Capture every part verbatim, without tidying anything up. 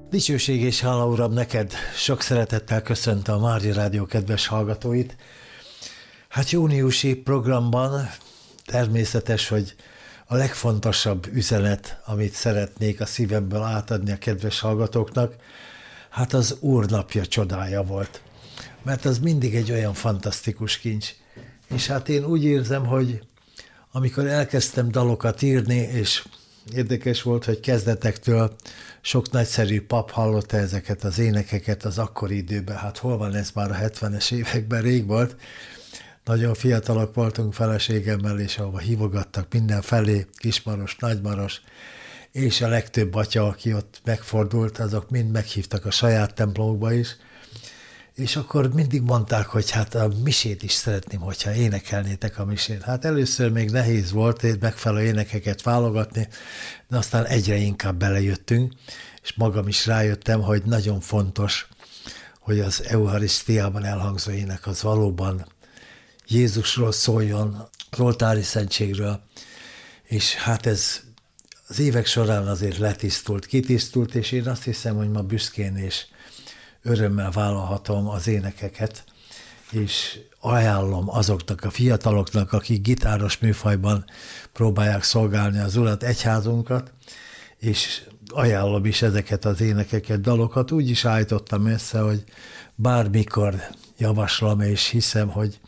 Dicsőség és hála, Uram, neked! Sok szeretettel köszöntöm a Mária Rádió kedves hallgatóit. Hát júniusi programban természetes, hogy a legfontosabb üzenet, amit szeretnék a szívemből átadni a kedves hallgatóknak, hát az Úr napja csodája volt. Mert az mindig egy olyan fantasztikus kincs. És hát én úgy érzem, hogy amikor elkezdtem dalokat írni, és érdekes volt, hogy kezdetektől sok nagyszerű pap hallotta ezeket az énekeket az akkori időben. Hát hol van ez, már a hetvenes években rég volt. Nagyon fiatalok voltunk feleségemmel, és ahova hívogattak mindenfelé, Kismaros, Nagymaros, és a legtöbb atya, aki ott megfordult, azok mind meghívtak a saját templomukba is, és akkor mindig mondták, hogy hát a misét is szeretném, hogyha énekelnétek a misét. Hát először még nehéz volt megfelelő énekeket válogatni, de aztán egyre inkább belejöttünk, és magam is rájöttem, hogy nagyon fontos, hogy az eucharisztiában elhangzó ének az valóban Jézusról szóljon, az oltári szentségről, és hát ez az évek során azért letisztult, kitisztult, és én azt hiszem, hogy ma büszkén és örömmel vállalhatom az énekeket, és ajánlom azoknak a fiataloknak, akik gitáros műfajban próbálják szolgálni az Urat, egyházunkat, és ajánlom is ezeket az énekeket, dalokat. Úgy is állítottam össze, hogy bármikor javaslom, és hiszem, hogy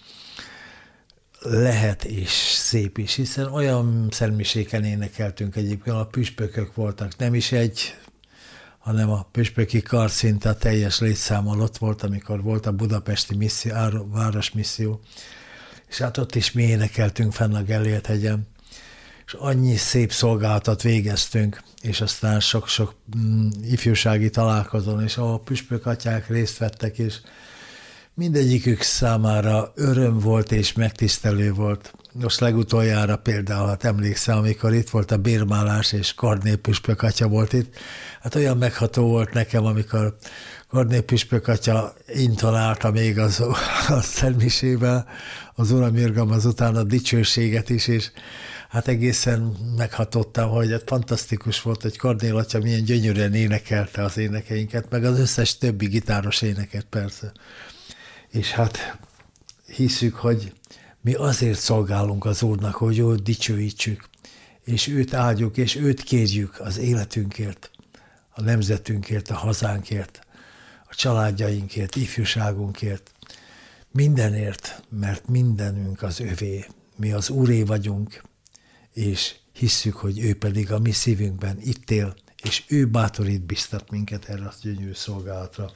lehet és szép is, hiszen olyan szentmiséken énekeltünk egyébként, a püspökök voltak, nem is egy, hanem a püspöki kar szinte a teljes létszámmal ott volt, amikor volt a budapesti misszió, városmisszió, és hát ott is mi énekeltünk fenn a Gellért-hegyen, és annyi szép szolgálatot végeztünk, és aztán sok-sok mm, ifjúsági találkozón, és ahol a püspök atyák részt vettek, és mindegyikük számára öröm volt és megtisztelő volt. Most legutoljára például, hát emlékszem, amikor itt volt a bérmálás, és Kornél püspök atya volt itt, hát olyan megható volt nekem, amikor Kornél püspök atya intonálta még az, a szentmisével, az Uram irgalma, azután a dicsőséget is, és hát egészen meghatottam, hogy ez fantasztikus volt, hogy Kornél atya milyen gyönyörűen énekelte az énekeinket, meg az összes többi gitáros éneket persze. És hát hiszük, hogy mi azért szolgálunk az Úrnak, hogy őt dicsőítsük, és őt áldjuk, és őt kérjük az életünkért, a nemzetünkért, a hazánkért, a családjainkért, ifjúságunkért, mindenért, mert mindenünk az övé. Mi az Úré vagyunk, és hisszük, hogy ő pedig a mi szívünkben itt él, és ő bátorít, biztat minket erre a gyönyörű szolgálatra.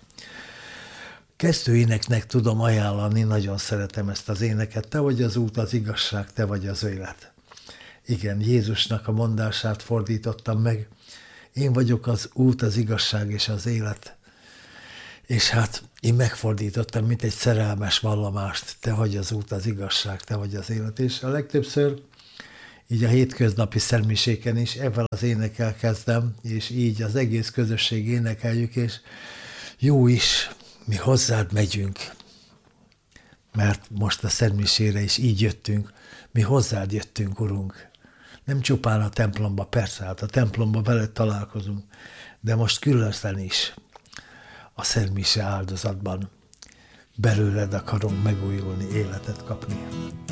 Kezdőéneknek tudom ajánlani, nagyon szeretem ezt az éneket. Te vagy az út, az igazság, te vagy az élet. Igen, Jézusnak a mondását fordítottam meg. Én vagyok az út, az igazság és az élet. És hát én megfordítottam, mint egy szerelmes vallamást. Te vagy az út, az igazság, te vagy az élet. És a legtöbbször, így a hétköznapi szentmiséken is ebben az énekkel kezdem, és így az egész közösség énekeljük, és jó is, mi hozzád megyünk, mert most a szentmisére is így jöttünk, mi hozzád jöttünk, Urunk. Nem csupán a templomba, persze, hát a templomba veled találkozunk, de most különösen is a szentmise áldozatban belőled akarunk megújulni, életet kapni.